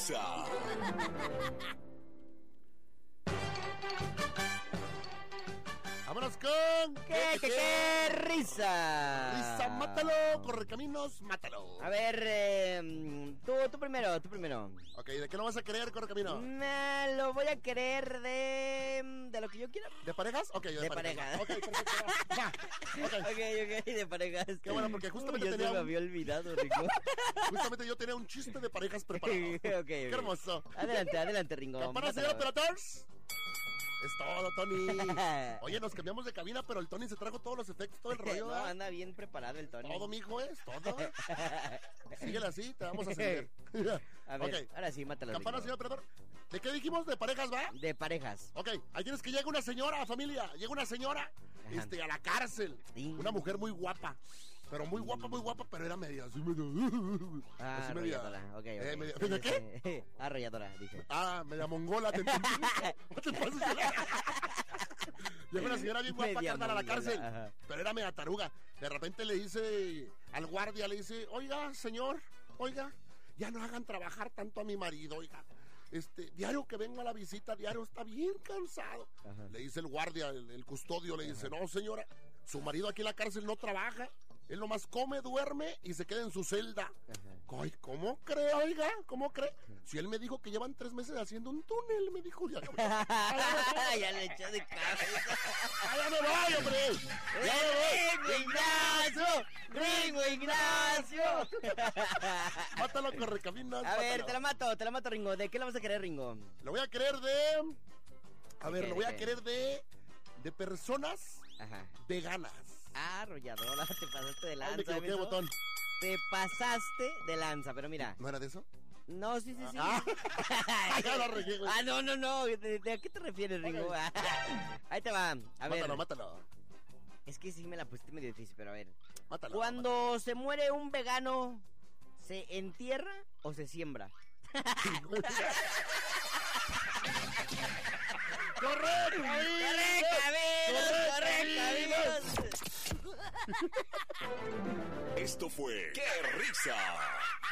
risa! ¡Vámonos con... ¡Qué risa! Risa, mátalo, Correcaminos, mátalo. A ver, tú primero. Ok, ¿de qué lo vas a querer, Correcaminos? Lo voy a querer de lo que yo quiera. ¿De parejas? Ok, De parejas. Ok, perfecto. Va. Ok, de parejas. Qué bueno, porque justamente Yo tenía se me un... había olvidado, Ringo. Justamente yo tenía un chiste de parejas preparado. Ok. Qué hermoso. Adelante, Ringo. Campana, señor Mátalo. operadores. Es todo, Tony. Oye, nos cambiamos de cabina, pero el Tony se trajo todos los efectos, todo el rollo. No, anda bien preparado el Tony. Todo, mijo, es todo. Síguele así, te vamos a seguir. A ver, Ok. ahora sí, mátalo. Campana, Ringo. señor operador. ¿De qué dijimos? ¿De parejas, va? De parejas. Ok, ahí tienes que llega una señora, familia. Llega una señora a la cárcel. Sí. Una mujer muy guapa. Pero muy guapa, pero era media. Así media. así media. Arrolladora. Ok. ¿Media qué? Arrolladora, dije. Media mongola, te entendí. No te pases de la... Llega una señora bien guapa, Media carnal, a la mongola, cárcel. ajá. Pero era media taruga. De repente le dice al guardia, le dice, oiga, señor, ya no hagan trabajar tanto a mi marido, oiga. Diario que vengo a la visita, diario está bien cansado. Ajá. Le dice el guardia, el custodio, le dice, no, señora, su marido aquí en la cárcel no trabaja. Él nomás come, duerme y se queda en su celda. Ay, ¿cómo cree, oiga? ¿Cómo cree? Si él me dijo que llevan 3 meses haciendo un túnel, me dijo. Ya le echó de cabeza. ¡Ya me voy, hombre! ¡Ringo Ignacio! Mátalo, Correcaminos. A ver, mátalo. te la mato, Ringo. ¿De qué la vas a querer, Ringo? Lo voy a querer de... A ver, qué, lo voy de a qué? querer de personas Ajá. veganas. Arrolladora, te pasaste de Ay, lanza. me equivoqué de ¿ves? botón. Te pasaste de lanza, pero mira. ¿No era de eso? No, sí. Ya la regué, güey. No. ¿De a qué te refieres, Ringo? Ok. Ahí te va. A ver. Mátalo. Es que sí me la pusiste medio difícil, pero a ver. Mátalo. Cuando se muere un vegano, ¿se entierra o se siembra? ¡Correcto! ¡Correcto, amigos! Esto fue ¡Qué risa!